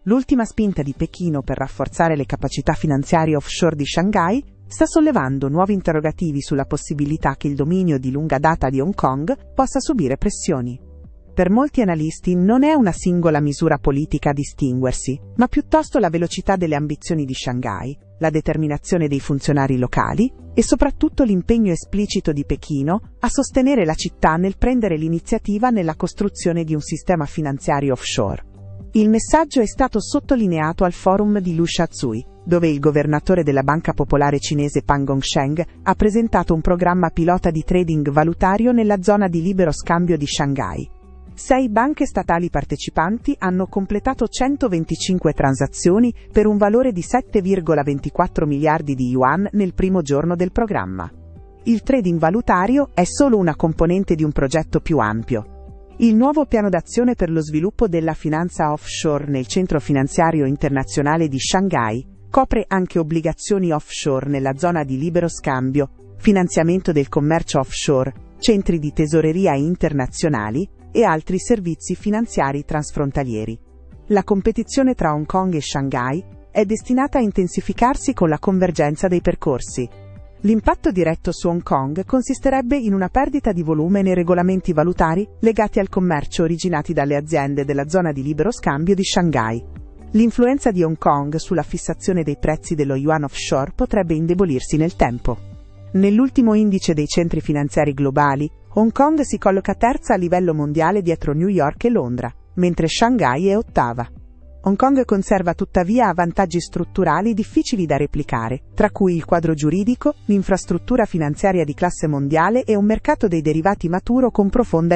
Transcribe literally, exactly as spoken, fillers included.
L'ultima spinta di Pechino per rafforzare le capacità finanziarie offshore di Shanghai sta sollevando nuovi interrogativi sulla possibilità che il dominio di lunga data di Hong Kong possa subire pressioni. Per molti analisti non è una singola misura politica a distinguersi, ma piuttosto la velocità delle ambizioni di Shanghai, la determinazione dei funzionari locali e soprattutto l'impegno esplicito di Pechino a sostenere la città nel prendere l'iniziativa nella costruzione di un sistema finanziario offshore. Il messaggio è stato sottolineato al forum di Lusha-Zui, dove il governatore della banca popolare cinese Pan Gongsheng ha presentato un programma pilota di trading valutario nella zona di libero scambio di Shanghai. Sei banche statali partecipanti hanno completato centoventicinque transazioni per un valore di sette virgola ventiquattro miliardi di yuan nel primo giorno del programma. Il trading valutario è solo una componente di un progetto più ampio. Il nuovo piano d'azione per lo sviluppo della finanza offshore nel centro finanziario internazionale di Shanghai copre anche obbligazioni offshore nella zona di libero scambio, finanziamento del commercio offshore, centri di tesoreria internazionali e altri servizi finanziari transfrontalieri. La competizione tra Hong Kong e Shanghai è destinata a intensificarsi con la convergenza dei percorsi. L'impatto diretto su Hong Kong consisterebbe in una perdita di volume nei regolamenti valutari legati al commercio originati dalle aziende della zona di libero scambio di Shanghai. L'influenza di Hong Kong sulla fissazione dei prezzi dello yuan offshore potrebbe indebolirsi nel tempo. Nell'ultimo indice dei centri finanziari globali, Hong Kong si colloca terza a livello mondiale dietro New York e Londra, mentre Shanghai è ottava. Hong Kong conserva tuttavia vantaggi strutturali difficili da replicare, tra cui il quadro giuridico, l'infrastruttura finanziaria di classe mondiale e un mercato dei derivati maturo con profonda